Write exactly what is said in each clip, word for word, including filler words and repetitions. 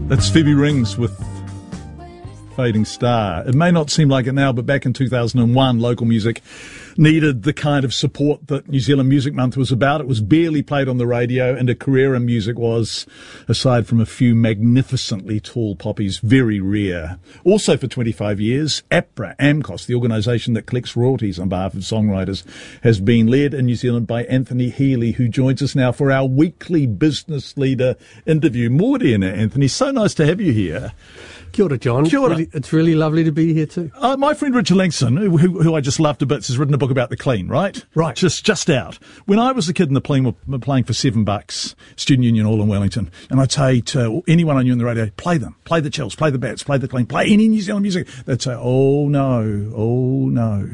That's Phoebe Rings with Fading Star. It may not seem like it now, but back in two thousand one, local music needed the kind of support that New Zealand Music Month was about. It was barely played on the radio, and a career in music was, aside from a few magnificently tall poppies, very rare. Also for twenty-five years, APRA, AMCOS, the organisation that collects royalties on behalf of songwriters, has been led in New Zealand by Anthony Healy, who joins us now for our weekly business leader interview. Morena, Anthony, so nice to have you here. Kia ora, John. Kia ora. Really, it's really lovely to be here too. Uh, my friend Richard Langston, who, who I just love to bits, has written a book about the clean, right? Right. Just just out. When I was a kid and the clean were playing for seven bucks, Student Union Hall in Wellington, and I'd say to anyone I knew on the radio, play them, play the Chills, play the Bats, play the clean, play any New Zealand music. They'd say, oh no, oh no.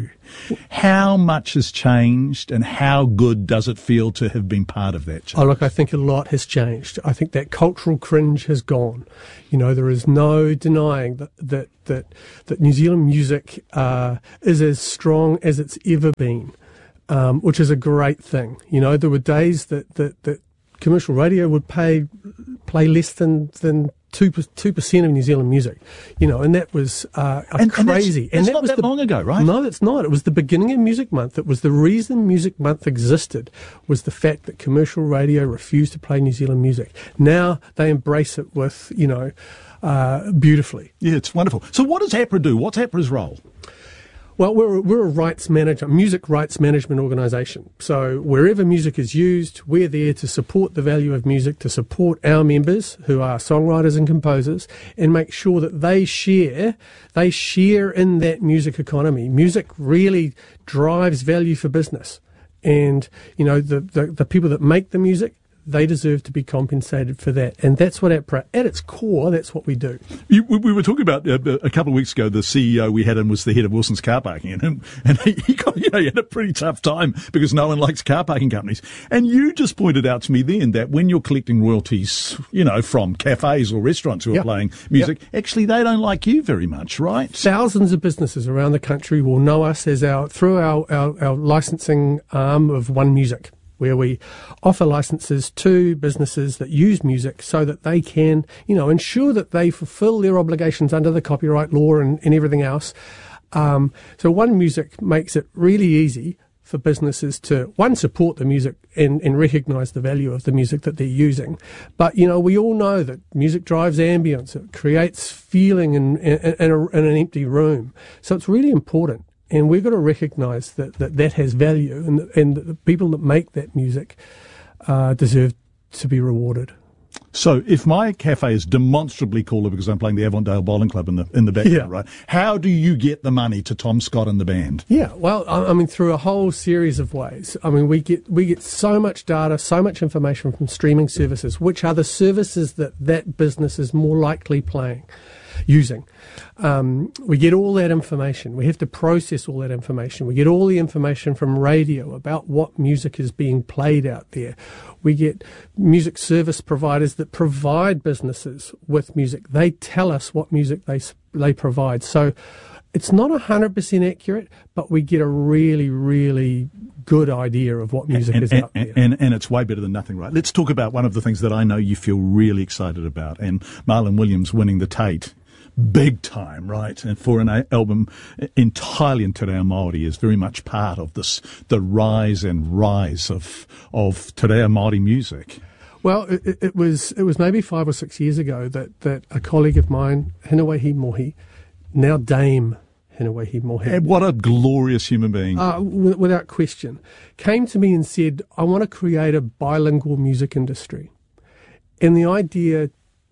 How much has changed, and how good does it feel to have been part of that change? Oh, look, I think a lot has changed. I think that cultural cringe has gone. You know, there is no denying that that that, that New Zealand music uh, is as strong as it's ever been, um, which is a great thing. You know, there were days that that, that commercial radio would pay play less than than. Two two percent of New Zealand music, you know, and that was uh, and, crazy. And that's, that's and that not was that the, long ago, right? No, that's not. It was the beginning of Music Month. It was the reason Music Month existed, was the fact that commercial radio refused to play New Zealand music. Now they embrace it with, you know, uh, beautifully. Yeah, it's wonderful. So what does APRA do? What's APRA's role? Well, we're, we're a rights manager, music rights management organisation. So wherever music is used, we're there to support the value of music, to support our members who are songwriters and composers, and make sure that they share, they share in that music economy. Music really drives value for business. And, you know, the, the, the people that make the music, they deserve to be compensated for that. And that's what APRA, at its core, that's what we do. You, we were talking about uh, a couple of weeks ago, the C E O we had in was the head of Wilson's car parking, and, and he, he, got, you know, he had a pretty tough time because no one likes car parking companies. And you just pointed out to me then that when you're collecting royalties, you know, from cafes or restaurants who are yep. playing music, yep. actually they don't like you very much, right? Thousands of businesses around the country will know us as our through our, our, our licensing arm of One Music, where we offer licenses to businesses that use music so that they can, you know, ensure that they fulfill their obligations under the copyright law and, and everything else. Um, so One Music makes it really easy for businesses to, one, support the music and, and recognise the value of the music that they're using. But, you know, we all know that music drives ambience. It creates feeling in, in, in, a, in an empty room. So it's really important. And we've got to recognise that, that that has value, and, and that the people that make that music uh, deserve to be rewarded. So if my cafe is demonstrably cooler because I'm playing the Avondale Bowling Club in the in the background, yeah. right? How do you get the money to Tom Scott and the band? Yeah, well, I, I mean, through a whole series of ways. I mean, we get we get so much data, so much information from streaming services, which are the services that that business is more likely playing. using. Um, we get all that information. We have to process all that information. We get all the information from radio about what music is being played out there. We get music service providers that provide businesses with music. They tell us what music they they provide. So it's not one hundred percent accurate, but we get a really, really good idea of what music and, is and, out there. And, and it's way better than nothing, right? Let's talk about one of the things that I know you feel really excited about, and Marlon Williams winning the Tate. Big time, right? And for an a- album entirely in Te Reo Māori is very much part of this, the rise and rise of of Te Reo Māori music. Well, it, it was it was maybe five or six years ago that, that a colleague of mine, Hinewehi Mohi, now Dame Hinewehi Mohi, and what a glorious human being, uh, w- without question, came to me and said, I want to create a bilingual music industry. And the idea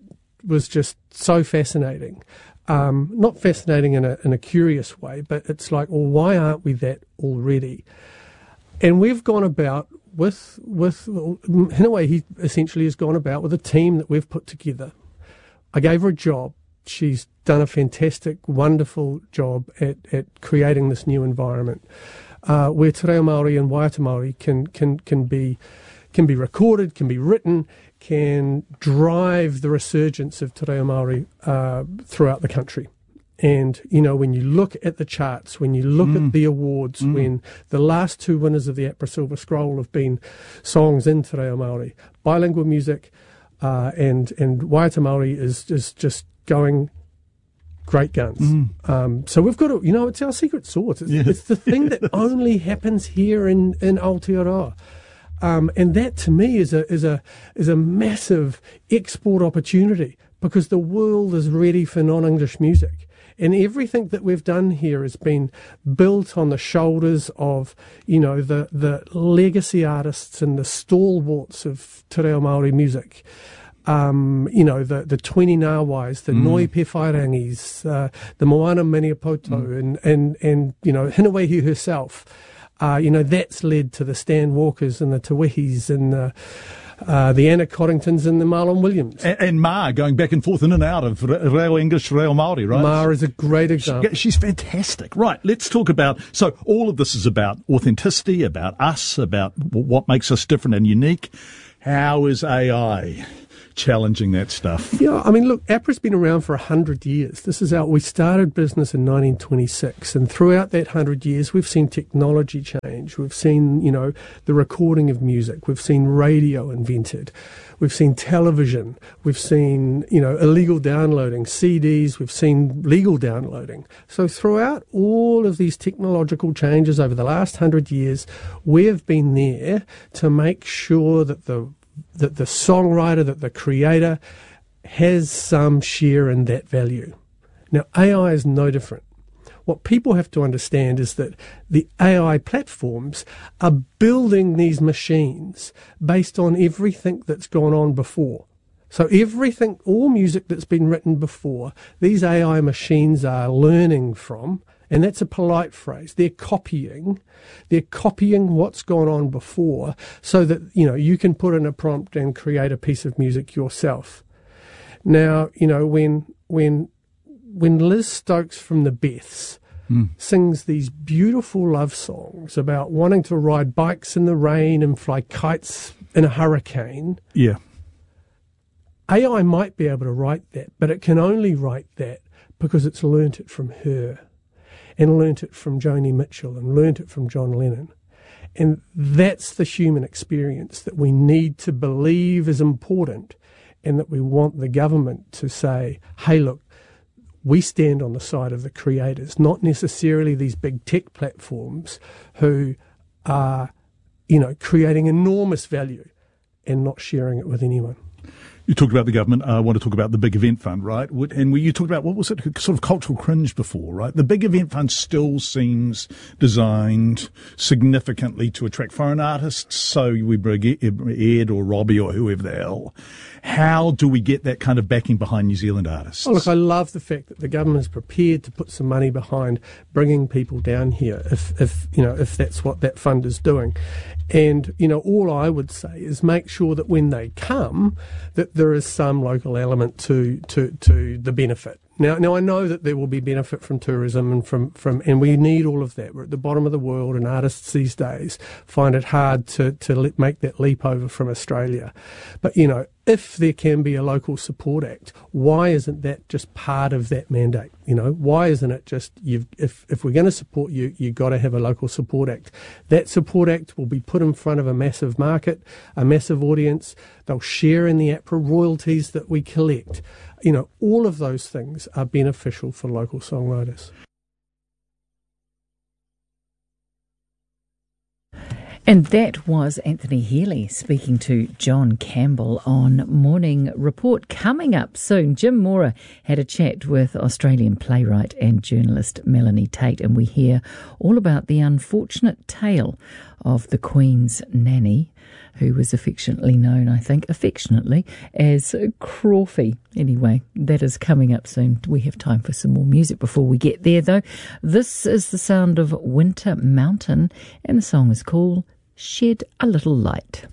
was just so fascinating. Um, not fascinating in a in a curious way, but it's like, well, why aren't we that already? And we've gone about with with in a way he essentially has gone about with a team that we've put together. I gave her a job. She's done a fantastic, wonderful job at, at creating this new environment uh, where Te Reo Māori and Waiata Māori can can can be can be recorded, can be written, can drive the resurgence of Te Reo Māori uh, throughout the country. And, you know, when you look at the charts, when you look mm. at the awards, mm. when the last two winners of the APRA Silver Scroll have been songs in Te Reo Māori, bilingual music, uh, and and Waiata Māori is is just going great guns. Mm. Um, so we've got to, you know, it's our secret sauce. It's, yeah. it's the thing that only happens here in in Aotearoa. Um, and that to me is a is a is a massive export opportunity, because the world is ready for non-English music. And everything that we've done here has been built on the shoulders of, you know, the, the legacy artists and the stalwarts of Te Reo Māori music. Um, you know, the, the Twini Ngāwais, the mm. Noi Pewhairangis, uh, the Moana Maniapoto, mm. and, and, and, you know, Hinewehi herself. Uh, you know, that's led to the Stan Walkers and the Te Wihis and the... Uh, the Anna Coddingtons and the Marlon Williams. And, and Ma going back and forth in and out of Reo English, Reo Māori, right? Ma is a great example. She, she's fantastic. Right, let's talk about, so all of this is about authenticity, about us, about w- what makes us different and unique. How is A I challenging that stuff? Yeah, I mean, look, A P Ra's been around for one hundred years. This is our, we started business in nineteen twenty-six, and throughout that one hundred years, we've seen technology change. We've seen, you know, the recording of music. We've seen radio invented. We've seen television. We've seen, you know, illegal downloading, C Ds. We've seen legal downloading. So throughout all of these technological changes over the last one hundred years, we've been there to make sure that the that the songwriter, that the creator has some share in that value. Now, A I is no different. What people have to understand is that the A I platforms are building these machines based on everything that's gone on before. So everything, all music that's been written before, these A I machines are learning from. And that's a polite phrase. They're copying. They're copying what's gone on before, so that, you know, you can put in a prompt and create a piece of music yourself. Now, you know, when when when Liz Stokes from the Beths mm. sings these beautiful love songs about wanting to ride bikes in the rain and fly kites in a hurricane, yeah, A I might be able to write that, but it can only write that because it's learnt it from her. And learnt it from Joni Mitchell and learnt it from John Lennon. And that's the human experience that we need to believe is important, and that we want the government to say, hey, look, we stand on the side of the creators, not necessarily these big tech platforms who are, you know, creating enormous value and not sharing it with anyone. You talked about the government. I want to talk about the Big Event Fund, right? And we, you talked about, what was it, sort of cultural cringe before, right? The Big Event Fund still seems designed significantly to attract foreign artists. So we bring Ed or Robbie or whoever the hell. How do we get that kind of backing behind New Zealand artists? Oh, look, I love the fact that the government is prepared to put some money behind bringing people down here, if, if you know, if that's what that fund is doing. And, you know, all I would say is make sure that when they come, that there is some local element to, to, to the benefit. Now, now I know that there will be benefit from tourism and from, from, and we need all of that. We're at the bottom of the world, and artists these days find it hard to, to let, make that leap over from Australia. But, you know, if there can be a local support act, why isn't that just part of that mandate? You know, why isn't it just, you've, if, if we're going to support you, you've got to have a local support act. That support act will be put in front of a massive market, a massive audience. They'll share in the A P R A royalties that we collect. You know, all of those things are beneficial for local songwriters. And that was Anthony Healy speaking to John Campbell on Morning Report. Coming up soon, Jim Mora had a chat with Australian playwright and journalist Melanie Tate, and we hear all about the unfortunate tale of the Queen's nanny, who was affectionately known, I think, affectionately as Crawfie. Anyway, that is coming up soon. We have time for some more music before we get there, though. This is the sound of Winter Mountain, and the song is called Shed a Little Light.